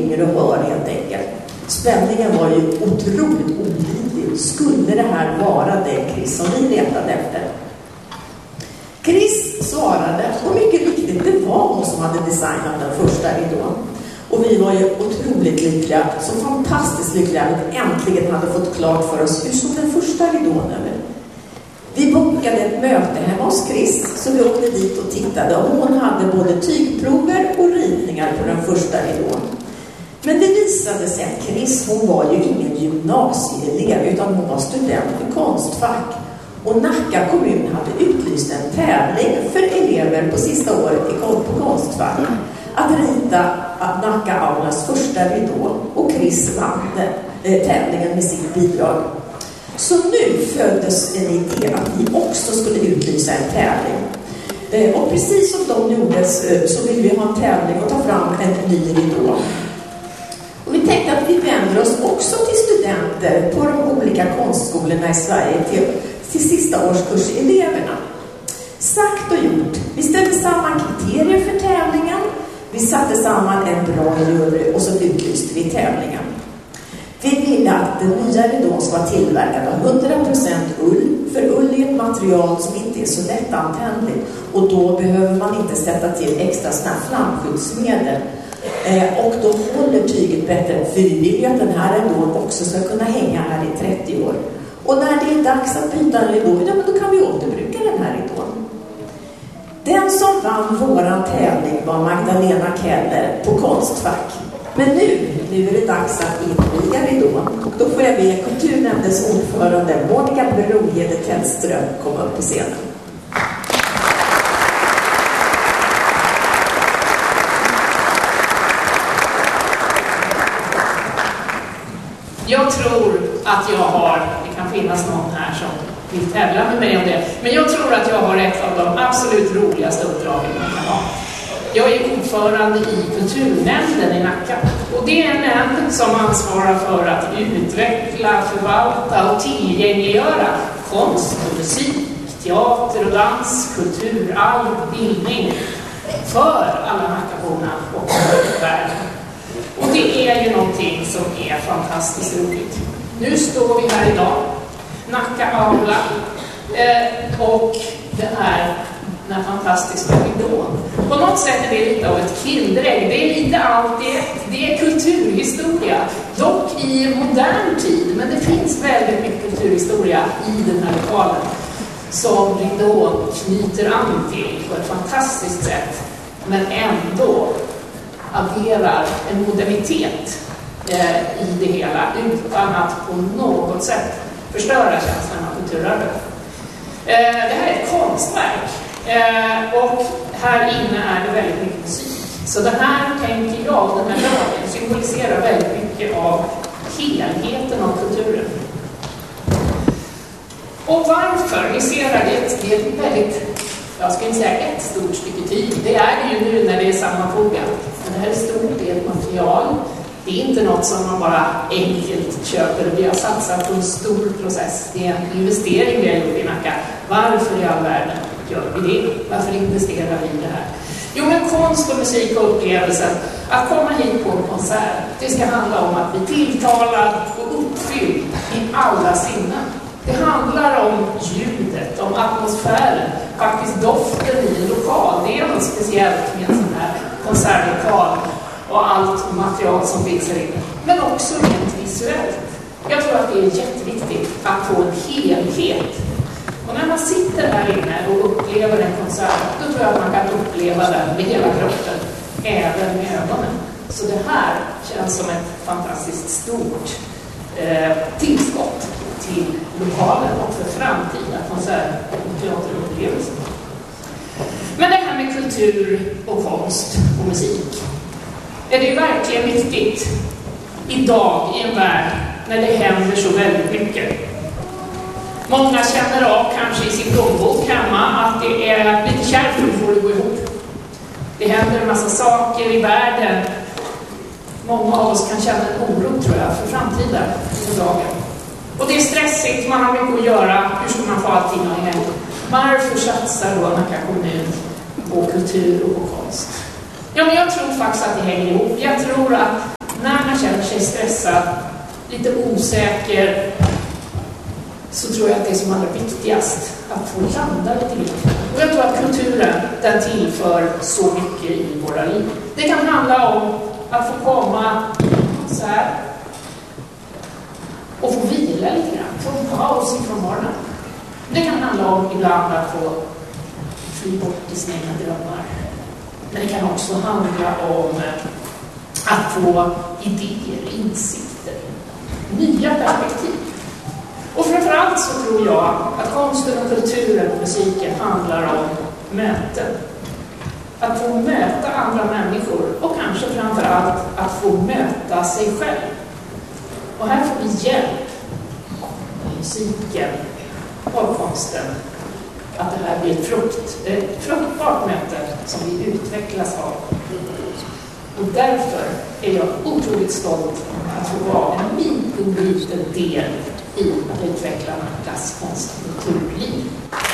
ringer och hör helt enkelt. Spänningen var ju otroligt olidlig. Skulle det här vara det Chris som vi letade efter? Chris svarade, och mycket riktigt, det var hon som hade designat den första ridån. Och vi var ju otroligt lyckliga, så fantastiskt lyckliga att äntligen hade fått klart för oss hur såg den första ridån över. Vi bokade ett möte hemma hos Chris, så vi åkte dit och tittade. Och hon hade både tygprover och ritningar på den första ridån. Men det visade sig att Chris, hon var ju ingen gymnasieelev, utan hon var student i Konstfack. Och Nacka kommun hade utlyst en tävling för elever på sista året på Konstfack att rita Nacka Aulas första ridå, och Chris vann tävlingen med sitt bidrag. Så nu föddes en idé att vi också skulle utlysa en tävling. Och precis som de gjordes så vill vi ha en tävling och ta fram en ny ridå. Och vi tänkte att vi vänder oss också till studenter på de olika konstskolorna i Sverige, till sista årskurseleverna. Sagt och gjort. Vi ställde samman kriterier för tävlingen. Vi satte samman en bra jury och så utlyste vi tävlingen. Vi ville att den nya ridån ska vara tillverkad av 100% ull. För ull är ett material som inte är så lättantändligt. Och då behöver man inte sätta till extra flamskyddsmedel. Och då håller tyget bättre. För vi vill ju att den här ridån också ska kunna hänga här i 30 år. Och när det är dags att byta en ridå, ja, men då kan vi återbruka den här ridån. Den som vann våran tävling var Magdalena Keller på Konstfack. Men nu är det dags att inviga ridån. Och då får jag be kulturnämndens ordförande Monica Brohede Tellström komma upp på scenen. Jag tror att jag har, det kan finnas någon här som vill tävla med mig om det, men jag tror att jag har ett av de absolut roligaste uppdragen man kan ha. Jag är ordförande i kulturnämnden i Nacka, och det är en nämnd som ansvarar för att utveckla, förvalta och tillgängliggöra konst och musik, teater och dans, kultur, all bildning för alla Nackaborna och för världen. Och det är ju någonting som är fantastiskt roligt. Nu står vi här idag, Nacka Aula, och det är den fantastiska ridån. På något sätt är det lite av ett kinderägg. Det är lite allt, det är kulturhistoria. Dock i modern tid, men det finns väldigt mycket kulturhistoria i den här lokalen som ridån knyter an till på ett fantastiskt sätt, men ändå adderar en modernitet i det hela utan att på något sätt förstöra känslan av kulturarvet. Det här är ett konstverk, och här inne är det väldigt mycket musik. Så det här, tänker jag, den här dagen symboliserar väldigt mycket av helheten av kulturen. Och varför? Vi ser att det är ett väldigt, jag ska inte säga ett stort stycke tyg. Det är det ju nu när det är sammanfogat. Men det här är stort, det är ett material. Det är inte något som man bara enkelt köper. Vi har satsat på en stor process. Det är en investering vi har gjort i Nacka. Varför i all världen gör vi det? Varför investerar vi i det här? Jo, men konst och musik och upplevelsen. Att komma hit på en konsert, det ska handla om att bli tilltalad och uppfylld i alla sinnen. Det handlar om ljudet, om atmosfären, faktiskt doften i en lokal. Det är något speciellt med en sån här konsertlokal och allt material som finns här inne. Men också rent visuellt. Jag tror att det är jätteviktigt att få en helhet. Och när man sitter här inne och upplever en konsert, då tror jag att man kan uppleva den med hela kroppen, även med ögonen. Så det här känns som ett fantastiskt stort tillskott till lokalen och för framtida konsert- och teaterupplevelser. Men det här med kultur och konst och musik, är det verkligen viktigt idag i en värld när det händer så väldigt mycket? Många känner av kanske i sin plånbok hemma att det är lite kärvt för att gå ihop. Det händer en massa saker i världen. Många av oss kan känna en oro, tror jag, för framtiden för dagen. Och det är stressigt, man har mycket att göra. Hur ska man få allting att hända? Varför satsar då Nacka kommun på kultur och på konst? Ja, men jag tror faktiskt att det hänger ihop. Jag tror att när man känner sig stressad, lite osäker, så tror jag att det är som allra viktigast att få landa lite grann. Och jag tror att kulturen, den tillför så mycket i våra liv. Det kan handla om att få komma så här och få vila lite grann, få en paus ifrån morgonen. Det kan handla om ibland att få fly bort i sina egna drömmar. Men det kan också handla om att få idéer, insikter, nya perspektiv. Och framförallt så tror jag att konsten och kulturen och musiken handlar om möten. Att få möta andra människor och kanske framförallt att få möta sig själv. Och här får vi hjälp av musiken och konsten att det här blir ett fruktbart möte som vi utvecklas av. Och därför är jag otroligt stolt att få vara en liten del i att utveckla Nackas konst och kulturliv.